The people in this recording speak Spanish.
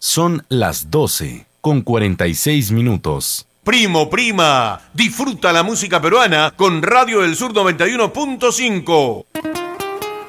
Son las 12:46. Primo, prima, disfruta la música peruana con Radio del Sur 91.5.